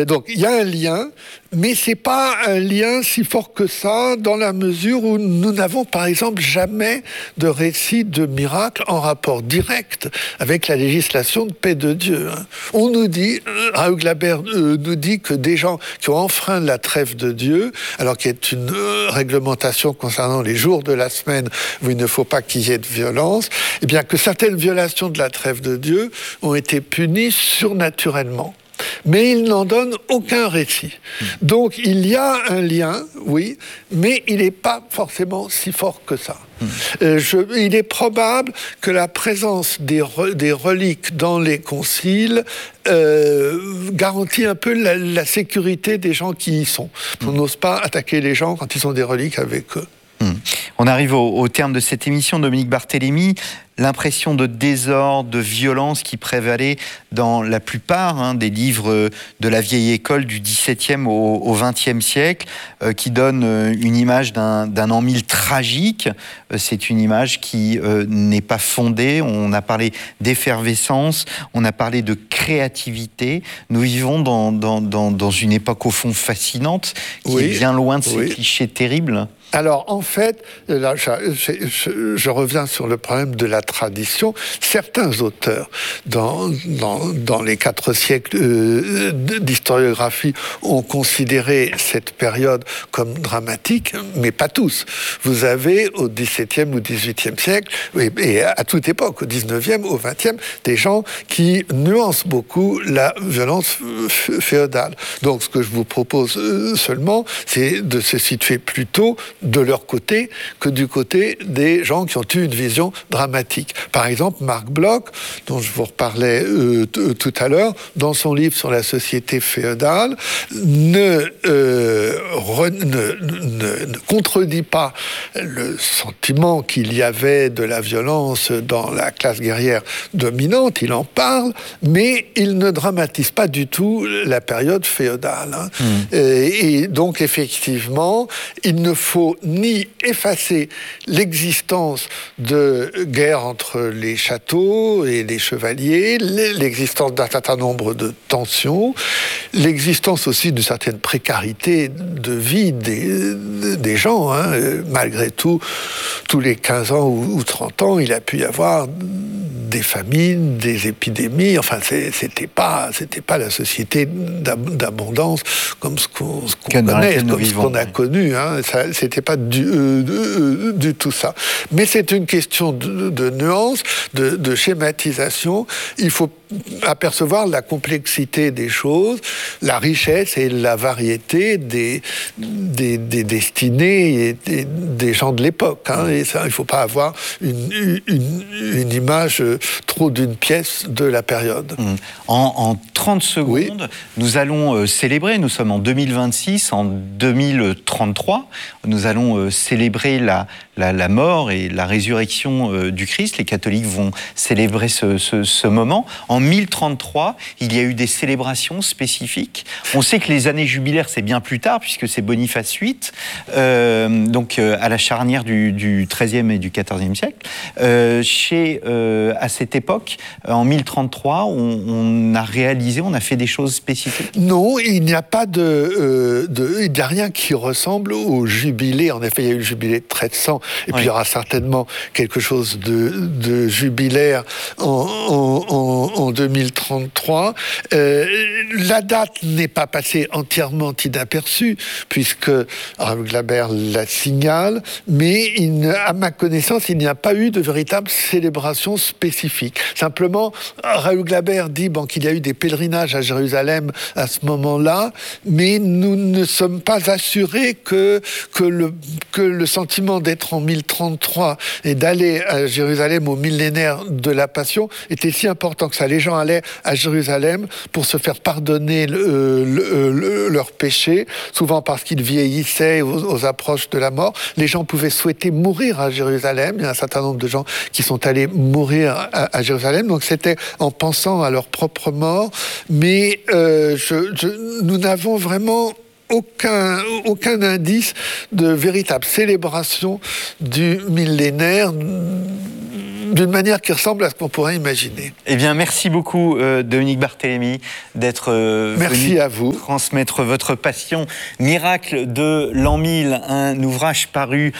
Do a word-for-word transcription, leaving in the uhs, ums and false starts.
donc il y a un lien, mais c'est pas un lien si fort que ça, dans la mesure où nous n'avons par exemple jamais de récit de miracle en rapport direct avec la législation de paix de Dieu. On nous dit, Raoul Glaber euh, nous dit que des gens qui ont enfreint la trêve de Dieu, alors qu'il y a une euh, réglementation concernant les jours de la semaine où il ne faut pas qu'il y ait de violence, eh bien que certaines violations de la trêve de Dieu ont été punies surnaturellement. Mais il n'en donne aucun récit. Donc il y a un lien, oui, mais il n'est pas forcément si fort que ça. Mmh. Euh, je, il est probable que la présence des, re, des reliques dans les conciles euh, garantit un peu la, la sécurité des gens qui y sont. On mmh. n'ose pas attaquer les gens quand ils ont des reliques avec eux. Mmh. On arrive au, au terme de cette émission, Dominique Barthélemy. L'impression de désordre, de violence qui prévalait dans la plupart hein, des livres de la vieille école du dix-septième au, au vingtième siècle, euh, qui donne euh, une image d'un, d'un an mille tragique. Euh, c'est une image qui euh, n'est pas fondée. On a parlé d'effervescence, on a parlé de créativité. Nous vivons dans, dans, dans, dans une époque au fond fascinante, qui oui, est bien loin de ces oui. clichés terribles. Alors, en fait, là, je, je, je reviens sur le problème de la tradition. Certains auteurs, dans, dans, dans les quatre siècles euh, d'historiographie, ont considéré cette période comme dramatique, mais pas tous. Vous avez au dix-septième ou dix-huitième siècle, et, et à toute époque, au dix-neuvième, au vingtième, des gens qui nuancent beaucoup la violence féodale. Donc, ce que je vous propose seulement, c'est de se situer plutôt de leur côté que du côté des gens qui ont eu une vision dramatique. Par exemple, Marc Bloch, dont je vous reparlais euh, t- tout à l'heure, dans son livre sur la société féodale, ne, euh, re, ne, ne, ne contredit pas le sentiment qu'il y avait de la violence dans la classe guerrière dominante, il en parle, mais il ne dramatise pas du tout la période féodale. Hein. Mmh. Et, et donc, effectivement, il ne faut ni effacer l'existence de guerres entre les châteaux et les chevaliers, l'existence d'un certain nombre de tensions, l'existence aussi d'une certaine précarité de vie des, des gens. Hein. Malgré tout, tous les quinze ans ou trente ans, il a pu y avoir des famines, des épidémies. Enfin, c'était pas, c'était pas la société d'abondance comme ce qu'on, ce qu'on connaît, comme ce qu'on a connu. Hein. Ça, c'était pas du, euh, du, du tout ça. Mais c'est une question de, de nuance, de, de schématisation. Il faut apercevoir la complexité des choses, la richesse et la variété des, des, des destinées et des, des gens de l'époque. Hein. Et ça, il ne faut pas avoir une, une, une image trop d'une pièce de la période. En, en trente secondes, oui. nous allons célébrer, nous sommes en deux mille vingt-six, en deux mille trente-trois, nous allons célébrer la, la, la mort et la résurrection du Christ. Les catholiques vont célébrer ce, ce, ce moment. En mille trente-trois, il y a eu des célébrations spécifiques. On sait que les années jubilaires, c'est bien plus tard, puisque c'est Boniface huit, euh, donc euh, à la charnière du, du treizième et du quatorzième siècle. Euh, chez, euh, à cette époque, en mille trente-trois, on, on a réalisé, on a fait des choses spécifiques. Non, il n'y a pas de, euh, de il n'y a rien qui ressemble au jubilé. En effet, il y a eu le jubilé de treize cents, et oui. puis il y aura certainement quelque chose de, de jubilaire en, en, en, en deux mille trente-trois. Euh, la date n'est pas passée entièrement inaperçue, puisque Raoul Glaber la signale, mais il, à ma connaissance, il n'y a pas eu de véritable célébration spécifique. Simplement, Raoul Glaber dit bon, qu'il y a eu des pèlerinages à Jérusalem à ce moment-là, mais nous ne sommes pas assurés que, que, le, que le sentiment d'être en mille trente-trois et d'aller à Jérusalem au millénaire de la Passion était si important que ça. Les gens allaient à Jérusalem pour se faire pardonner le, le, le, leurs péchés, souvent parce qu'ils vieillissaient aux, aux approches de la mort. Les gens pouvaient souhaiter mourir à Jérusalem. Il y a un certain nombre de gens qui sont allés mourir à, à Jérusalem. Donc c'était en pensant à leur propre mort. Mais euh, je, je, nous n'avons vraiment aucun, aucun indice de véritable célébration du millénaire d'une manière qui ressemble à ce qu'on pourrait imaginer. Eh bien, merci beaucoup, euh, Dominique Barthélemy, d'être euh, merci venu à vous. transmettre votre passion. Miracle de l'an mille, un ouvrage paru